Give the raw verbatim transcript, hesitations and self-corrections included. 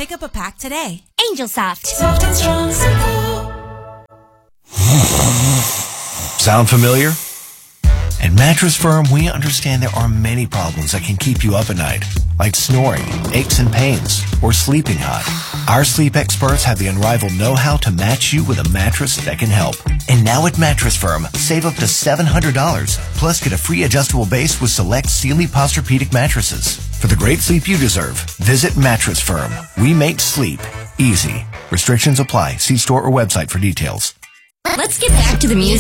Pick up a pack today. Angel Soft. Soft and strong, simple. Sound familiar? At Mattress Firm, we understand there are many problems that can keep you up at night, like snoring, aches and pains, or sleeping hot. Our sleep experts have the unrivaled know-how to match you with a mattress that can help. And now at Mattress Firm, save up to seven hundred dollars, plus get a free adjustable base with select Sealy Posturepedic mattresses. For the great sleep you deserve, visit Mattress Firm. We make sleep easy. Restrictions apply. See store or website for details. Let's get back to the music.